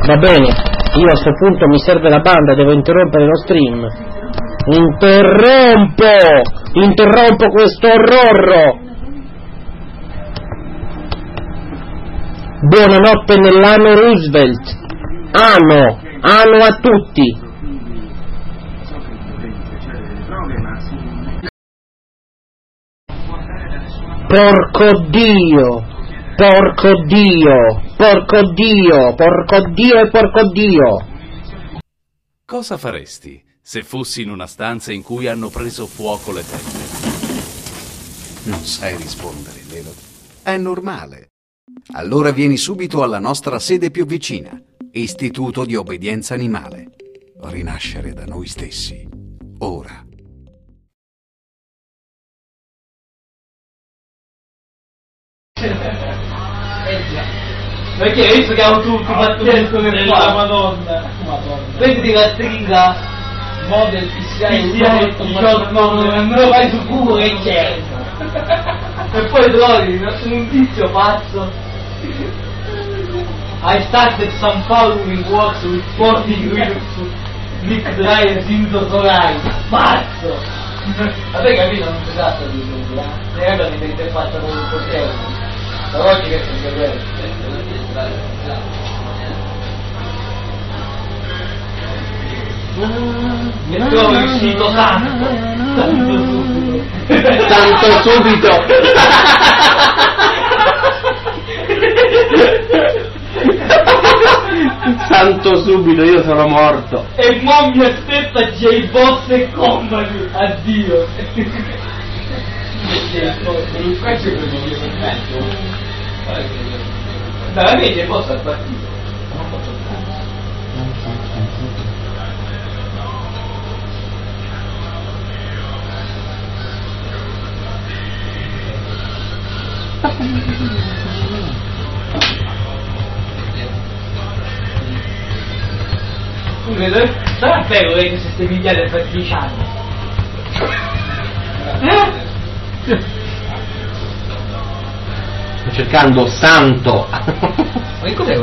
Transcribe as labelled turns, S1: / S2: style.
S1: Va bene, io a sto punto mi serve la banda, devo interrompere lo stream. Interrompo questo orrorro. Buonanotte nell'anno Roosevelt. Anno a tutti. Porco Dio e porco Dio.
S2: Cosa faresti se fossi in una stanza in cui hanno preso fuoco le tende? Non sai rispondere, vero? È normale. Allora vieni subito alla nostra sede più vicina, Istituto di Obbedienza Animale. Rinascere da noi stessi. Ora.
S3: Perché hai visto che avevo tutti fatto questo che fa? Madonna. Prendi la stringa model PCI 18 non lo fai sul culo che c'è. E poi trovi un tizio pazzo. I started some following works with 40 degrees Nick Dryer into Sorai. Pazzo! Vabbè capito, non si tratta di lui, le regole di interfaccia con il potere. La logica è sempre quella. Mi trovo uscito tanto subito.
S1: Tanto subito, io sono morto.
S3: E mo mi aspetta J-Boss e Company. Addio. Veramente J-Boss è partito. Sarà vero che queste 7 miliardi per 10 anni?
S1: Sto cercando santo.
S3: Ma che cos'è